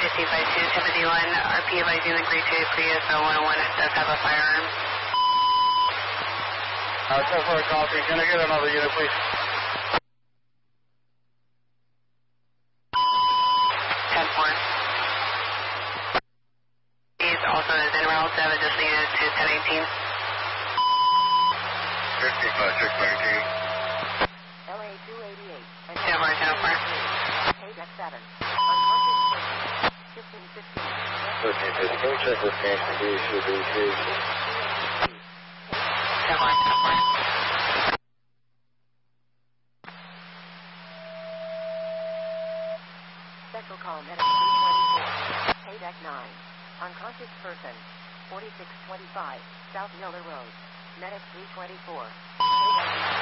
1552, 71, RP advising the Grade 2 Prius 0101 does have a firearm. 10-4 copy. Can I get another unit, please? 10-4. He's also is en route, just needed to 1018. 55, 619. LA 288. 10-4, 10-4. KDEC 7. Unconscious 1515. 1350. Can we check with Nancy B? Should be case. 10-4, 10-4. Special call medic 324. KDEC 9. Unconscious person. 4625. South Miller Road. Medic 324. KDEC 9.